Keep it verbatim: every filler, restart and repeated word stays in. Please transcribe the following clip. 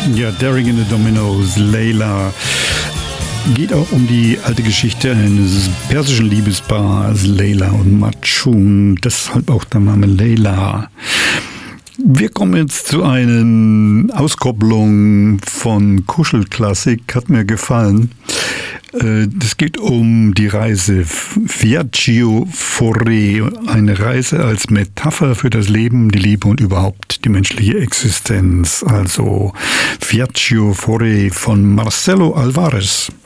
Ja, Daring in the Dominoes, Layla. Geht auch um die alte Geschichte eines persischen Liebespaars, Layla und Majnun. Deshalb auch der Name Layla. Wir kommen jetzt zu einer Auskopplung von Kuschelklassik, hat mir gefallen. Es geht um die Reise Viaggio Fuori, eine Reise als Metapher für das Leben, die Liebe und überhaupt die menschliche Existenz. Also Viaggio Fuori von Marcelo Alvarez.